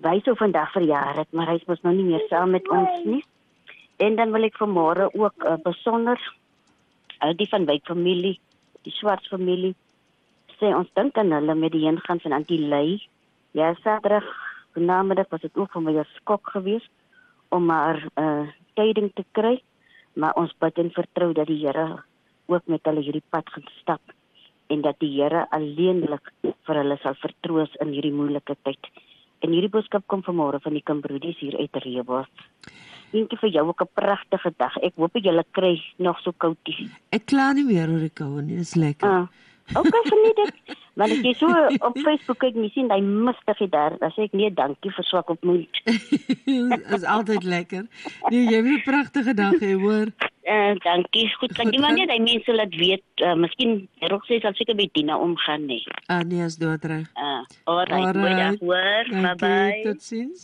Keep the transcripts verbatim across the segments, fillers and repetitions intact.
Wij zo vandaag verjaar het, maar hij is mos nou nie meer saam met ons nie. En dan wil ek vanmôre ook uh, besonder uh, die van Wyk familie, die Swarts familie, sê ons dink aan hulle met die heengaan van Auntie Lei. Ja, Saterdag namiddag was dit ook vir my 'n skok geweest om haar uh, tyding te kry, maar ons bid en vertrou dat die Here ook met hulle hierdie pad gaan stap en dat die Here alleenlik vir hulle sal vertroos in hierdie moeilike tyd. En hierdie boodskap kom vanmôre van die Kambroedies hier uit Rehoboth. Dankie vir jou ook 'n pragtige dag. Ek hoop julle kry nog so koudie. Ek kla nie meer oor die koue nie, dis lekker. Ah. Okay, verniet ek. Want ek jy so op Facebook kyk, nie sien hy mistig daar. Dan sê ek nee, dankie vir swak op moed. Is altyd lekker. Nee, jy het 'n pragtige dag hê, hoor. Uh, dankie. Goed, kan jy maar net die mense laat weet, uh, miskien Rog sê sal seker by Tina omgaan nie. Ah nee, is doodreg. Ah, alright, goeie dag, hoor. Bye bye. Totsiens.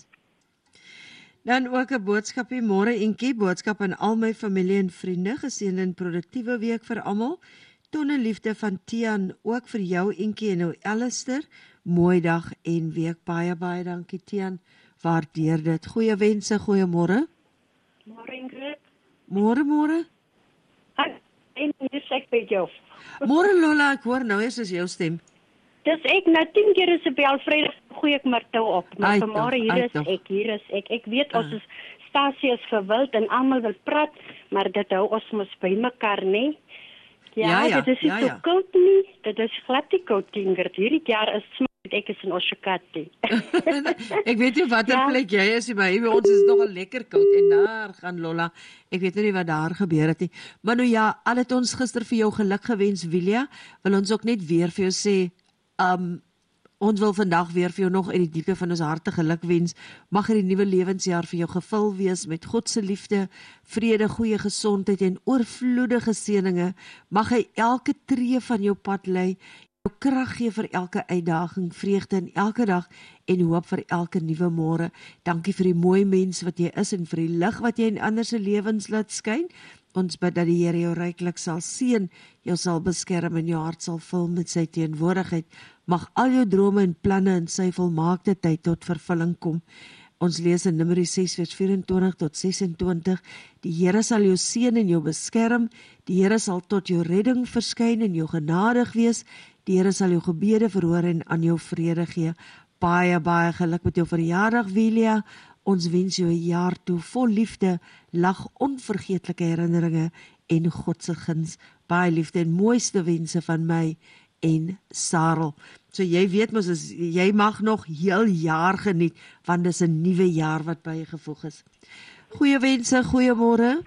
Dan ook 'n boodskapie môre Entjie, boodskap aan al my familie en vriende, geseënde en produktiewe week vir almal. Tonne liefde van Tian, ook vir jou Entjie en nou Alistair. Mooi dag en week, baie baie dankie Tian. Waardeer dit. Goeie wense, goeiemôre. Môre Ingrid. Môre môre. En hier sê ek by jou. Môre Lola, ek hoor nou eers is jou stem. Dis ek nou tien keer is 'n bel Vrydag gooi ek maar toe op. Maar vanmôre hier is ek, hier is ek. Ek weet ons is stasie is gewild en almal wil praat, maar dit hou ons mos by mekaar, nee. Ja, ja, ja, dit is nie ja, ja. so koud nie. Dit is glad nie koud, Ingrid. Hierdie jaar is smaak ek is in Oshakati. Ek weet nie watter ja. plek jy is, maar hier by ons is nogal lekker koud en daar gaan Lola. Ek weet nie wat daar gebeur het nie. Maar nou ja, al het ons gister vir jou geluk gewens, Wilia, wil ons ook net weer vir jou sê, um ons wil vandag weer vir jou nog uit die diepe van ons harte geluk wens. Mag hierdie nuwe lewensjaar vir jou gevul wees met God se liefde, vrede, goeie gesondheid en oorvloedige seëninge. Mag hy elke tree van jou pad lei, jou krag gee vir elke uitdaging, vreugde in elke dag en hoop vir elke nuwe môre. Dankie vir die mooi mens wat jy is en vir die lig wat jy in ander se lewens laat skyn. Ons bid dat die Here jou ryklik sal seën, jou sal beskerm en jou hart sal vul met sy teenwoordigheid. Mag al jou drome en planne in sy volmaakte tyd tot vervulling kom. Ons lees in Numeri ses vers vyf-en-twintig tot ses-en-twintig. Die Here sal jou seën en jou beskerm. Die Here sal tot jou redding verskyn en jou genadig wees. Die Here sal jou gebede verhoor en aan jou vrede gee. Baie, baie geluk met jou verjaardag, Wilia. Ons wens jou 'n jaar toe vol liefde, lag, onvergeetlike herinneringe en God se guns. Baie liefde en mooiste wense van my en Sarel. So jy weet mos, as, jy mag nog heel jaar geniet, want dis 'n nuwe jaar wat bygevoeg is. Goeie wense, goeiemôre.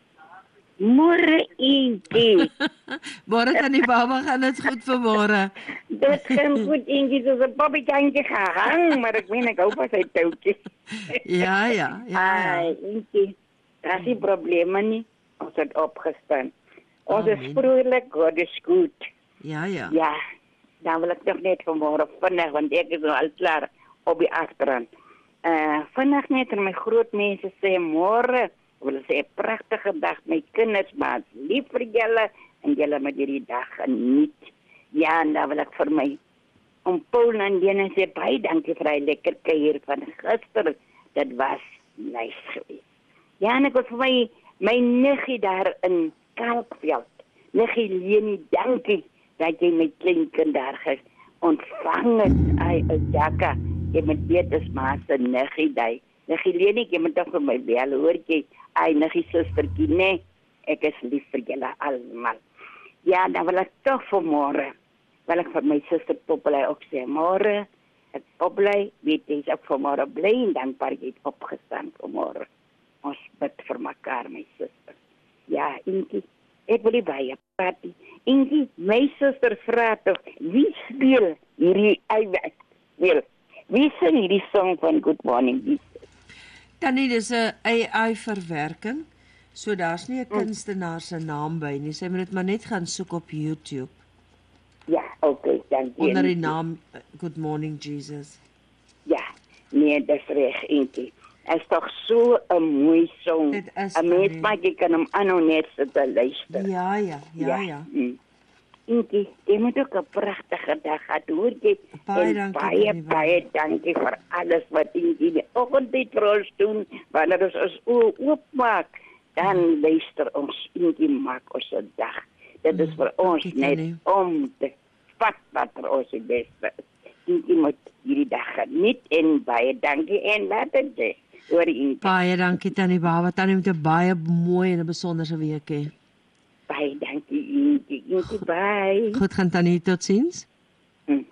Môre Entjie. Môre dan die baba, gaan dit goed vir môre? Dit gaan goed, Entjie, soos 'n babietjie gehang, maar ek meen ek hou van sy touwtjies. Ja, ja, ja. Ai, Entjie, daar is nie probleme nie. Ons het opgestaan. Ons is vrolijk, God is goed. Ja, ja. Ja, dan wil ek nog net vanmôre vinnig, want ek is nou al klaar op die agterrand. Uh, vinnig net aan my groot mense sê, môre, wil sê 'n pragtige dag, my kinders, maar lief vir julle, en julle met hierdie dag geniet. Ja, en dan wil ek vir my, om Paul en Lena sê, baie dankie vir die lekker kuier van gister, dit was nice geweest. Ja, en ek wil vir my, my niggie daar in Kalkveld, niggie Leni, dankie, dat jy my kleinkind daar ontvang het, ai, Jaka, jy moet weet, is maar sy niggie die, niggie Leni, jy moet toch vir my bel, hoor jy, ai, niggie sisterkie, nee, ek is lief vir julle allemaal. Ja, dan wil ek toch vanmorgen, wil ek vir my sister Poppelei ook sê, morgen, het Poppelei, weet jy, is ook vanmorgen blij en dankbaar jy het opgestaan vanmorgen. Ons bid vir mekaar, my sister. Ja, Entjie, ek wil nie baie praat nie. Entjie, my sister vraag toch, wie speel hierdie, wie, wie sing hierdie song van Good Morning Jesus? Tannie, dis 'n A I verwerking, so daar's nie 'n kunstenaar se naam by nie. Sy moet dit maar net gaan soek op YouTube. Ja, okay, dankie. Onder die naam Good Morning Jesus. Ja, nee, dis reg, Entjie. Is toch so 'n mooi song. Dit is 'n mens maak jy kan hom aanhou net sit te luister. Ja, ja, ja, ja. ja. Mm. Inkie, jy moet ook 'n pragtige dag gehad, hoor jy? Baie dankie, baie, Tannie Baba. baie dankie vir alles wat Inkie die oggendtyd vir ons doen, wanneer ons ons oë oopmaak, dan luister ons, Inkie maak ons 'n dag. Dit is vir ons dankie, net Tannie. om te vat wat vir ons die beste is. Inkie moet hierdie dag geniet en baie dankie en laat dit sê, hoor Inkie. Baie dankie Tannie Baba. Tannie moet 'n baie mooi en 'n besonderse week hê. Baie dankie Inkie, Inkie, bye. Goed gaan Tannie, totsiens. Hm.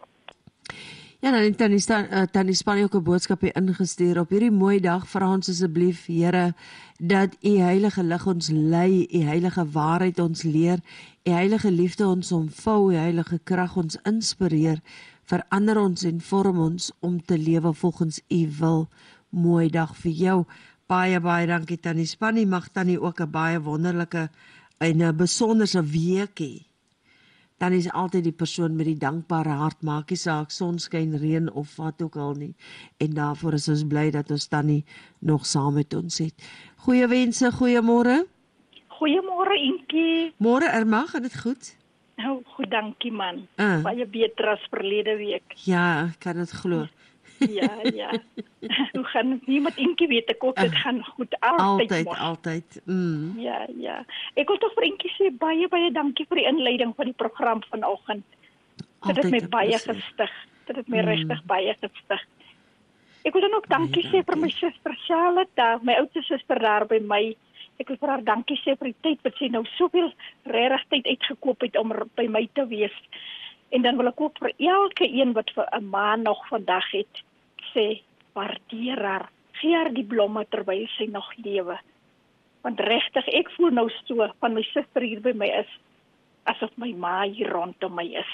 Ja, dan het Tannie staan uh, Tannie Spannie ook 'n boodskap hier ingestuur. Op hierdie mooi dag vra ons asseblief Here dat U heilige lig ons lei, U heilige waarheid ons leer, U heilige liefde ons omvou, U heilige krag ons inspireer, verander ons en vorm ons om te lewe volgens U wil. Mooi dag vir jou. Baie baie dankie Tannie Spannie. Mag Tannie ook 'n baie wonderlike en 'n besonderse week hê. Dan is altyd die persoon met die dankbare hart, maak nie saak sonskyn, reën of wat ook al nie. En daarvoor is ons bly dat ons Tannie nog saam met ons het. Goeie wense, goeiemôre. Goeiemôre Inkie. Môre Irma, gaan dit goed? Nou, goed dankie man. Uh. Baie beter as verlede week. Ja, ek kan dit glo. Ja, ja. Hoe gaan dit nie met Inkie weet ek ook, dit gaan goed altyd. Altyd, mos. altyd. Mm. Ja, ja. Ek wil tog vir Inkie sê baie baie dankie vir die inleiding van die program vanoggend. Dit het my baie gestig. Dit het my mm. regtig baie gestig. Ek wil dan ook dankie sê vir my suster Charlotte, my oudste suster daar by my. Ek wil vir haar dankie sê vir die tyd wat sy nou soveel regtig tyd uitgekoop het om by my te wees. En dan wil ek ook vir elke een wat vir 'n maand nog vandag het sê, waardeer haar, gee haar die blomme terwyl sy nog lewe. Want regtig, ek voel nou so van my suster hier by my is, asof my ma hier rondom my is.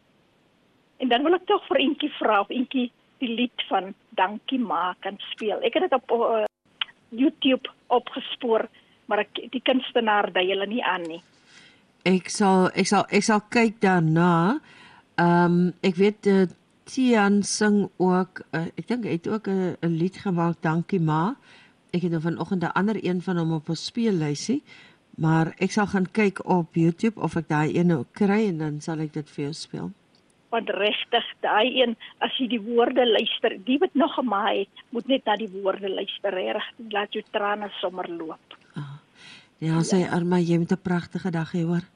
En dan wil ek tog vir Inkie vra of Inkie die lied van Dankie Ma kan speel. Ek het dit op uh, YouTube opgespoor, maar ek, die kunstenaar dui hulle nie aan nie. Ek sal ek sal ek sal kyk daarna. Ehm um, ek weet uh, Tian sing ook uh, ek dink hy het ook 'n uh, lied gemaak, Dankie Ma. Ek het nou vanoggend 'n ander een van hom op 'n speellysie, maar ek sal gaan kyk op YouTube of ek daai een nou kry en dan sal ek dit vir jou speel. Want regtig, daai een, as jy die woorde luister, die wat nog gemaak het, moet net na die woorde luister, regtig, laat jou trane sommer loop. Ah. Ja, sê Irma, jy moet 'n pragtige dag hê hoor.